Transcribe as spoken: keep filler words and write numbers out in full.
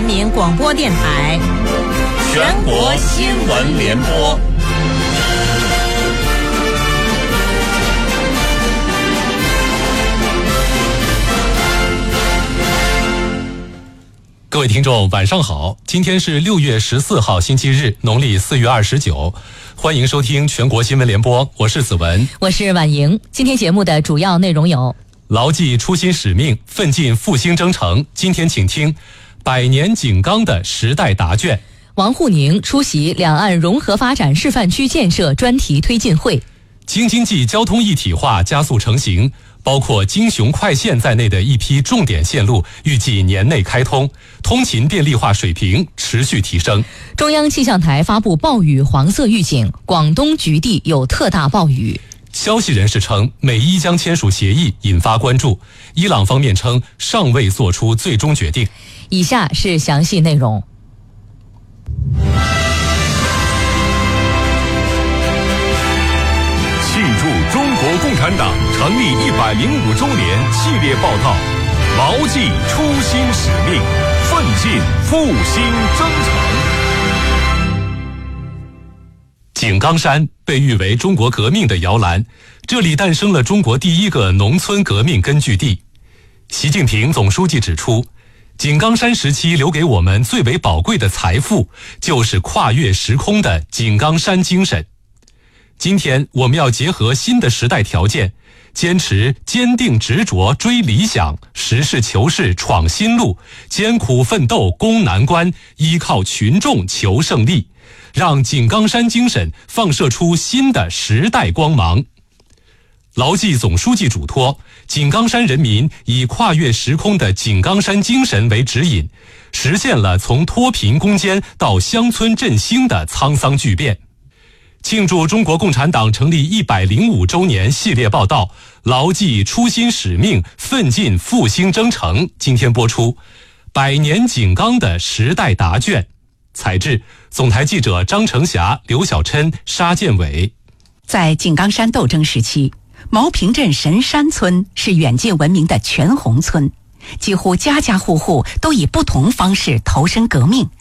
人民广播电台全国新闻联播。 各位听众晚上好，今天是六月十四号星期日，农历四月二十九，欢迎收听全国新闻联播，我是子文， 我是婉莹。今天节目的主要内容有： 牢记初心使命，奋进复兴征程。今天请听百年井冈的时代答卷。 王沪宁出席两岸融合发展示范区建设专题推进会。 京津冀交通一体化加速成型，包括京雄快线在内的一批重点线路预计年内开通，通勤便利化水平持续提升。 中央气象台发布暴雨黄色预警，广东局地有特大暴雨。 消息人士称，美伊将签署协议引发关注，伊朗方面称尚未做出最终决定。 以下是详细内容。 庆祝中国共产党成立一百零五周年系列报道，牢记初心使命，奋进复兴征程。 井冈山被誉为中国革命的摇篮，这里诞生了中国第一个农村革命根据地。习近平总书记指出，井冈山时期留给我们最为宝贵的财富，就是跨越时空的井冈山精神。今天我们要结合新的时代条件，坚持坚定执着追理想，实事求是闯新路，艰苦奋斗攻难关，依靠群众求胜利，让井冈山精神放射出新的时代光芒。牢记总书记嘱托，井冈山人民以跨越时空的井冈山精神为指引，实现了从脱贫攻坚到乡村振兴的沧桑巨变。庆祝中国共产党成立一百零五周年系列报道，牢记初心使命，奋进复兴征程。今天播出百年井冈的时代答卷，采制总台记者张成霞、刘小琛、沙建伟。 在井冈山斗争时期，毛坪镇神山村是远近闻名的全红村，几乎家家户户都以不同方式投身革命，